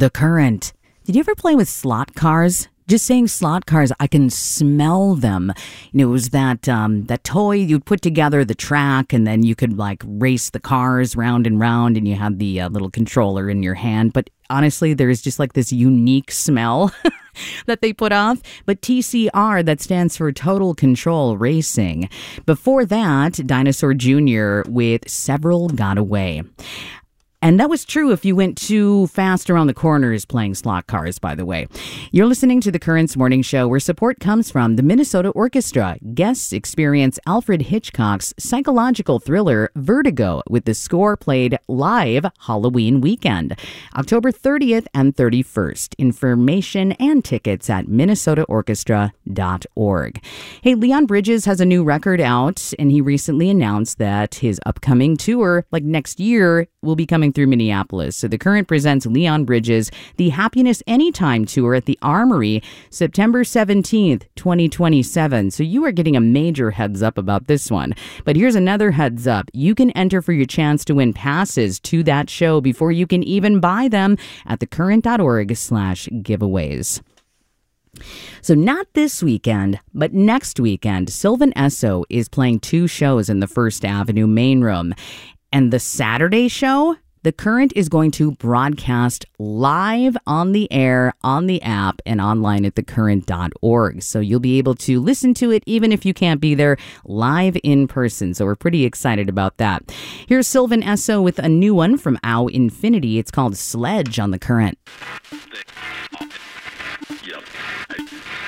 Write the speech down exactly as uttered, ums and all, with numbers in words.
The Current. Did you ever play with slot cars? Just saying slot cars, I can smell them. You know, it was that um, that toy you'd put together, the track, and then you could like race the cars round and round, and you had the uh, little controller in your hand. But honestly, there's just like this unique smell that they put off. But T C R, that stands for Total Control Racing. Before that, Dinosaur Junior with Several Got Away. And that was true if you went too fast around the corners playing slot cars, by the way. You're listening to the Currents Morning Show, where support comes from the Minnesota Orchestra. Guests experience Alfred Hitchcock's psychological thriller Vertigo with the score played live Halloween weekend, October thirtieth and thirty-first. Information and tickets at minnesota orchestra dot org. Hey, Leon Bridges has a new record out, and he recently announced that his upcoming tour, like next year, will be coming through Minneapolis. So the Current presents Leon Bridges, the Happiness Anytime Tour at the Armory, September seventeenth, twenty twenty-seven. So you are getting a major heads up about this one. But here's another heads up. You can enter for your chance to win passes to that show before you can even buy them at thecurrent.org slash giveaways. So not this weekend, but next weekend, Sylvan Esso is playing two shows in the First Avenue main room. And the Saturday show, The Current is going to broadcast live on the air, on the app, and online at the current dot org. So you'll be able to listen to it even if you can't be there live in person. So we're pretty excited about that. Here's Sylvan Esso with a new one from Ow Infinity. It's called Sledge on The Current.